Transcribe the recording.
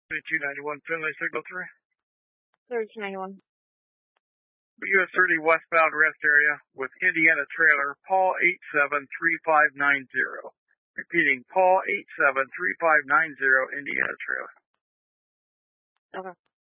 3291 Finley Signal 3. 3291. US 30 westbound rest area with Indiana trailer, Paul 873590. Repeating, Paul 873590, Indiana trailer. Okay.